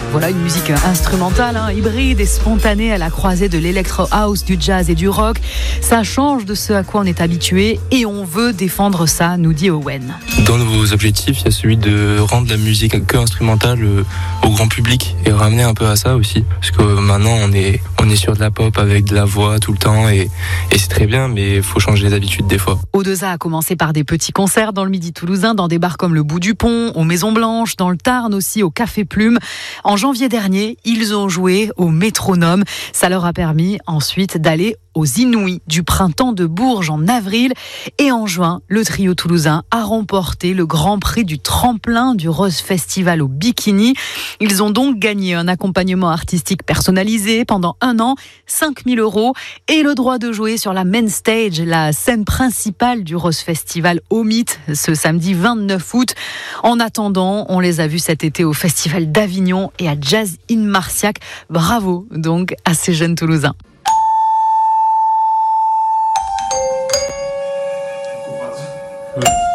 Voilà une musique instrumentale, hybride et spontanée à la croisée de l'électro house, du jazz et du rock. Ça change de ce à quoi on est habitué et on veut défendre ça, nous dit Owen. Dans nos objectifs, il y a celui de rendre la musique que instrumentale au grand public et ramener un peu à ça aussi. Parce que maintenant, on est sur de la pop avec de la voix tout le temps et c'est très bien, mais il faut changer les habitudes des fois. O2A a commencé par des petits concerts dans le Midi toulousain, dans des bars comme le Bout du Pont, aux Maisons Blanches, dans le Tarn aussi, au Café Plume. En janvier dernier, ils ont joué au Métronome. Ça leur a permis ensuite d'aller aux Inouïs du printemps de Bourges en avril. Et en juin, le trio toulousain a remporté le grand prix du tremplin du Rose Festival au Bikini. Ils ont donc gagné un accompagnement artistique personnalisé pendant 1 an, 5 000 € et le droit de jouer sur la main stage, la scène principale du Rose Festival au Mythe, ce samedi 29 août. En attendant, on les a vus cet été au Festival d'Avignon et à Jazz in Marciac. Bravo donc à ces jeunes Toulousains. Ouais.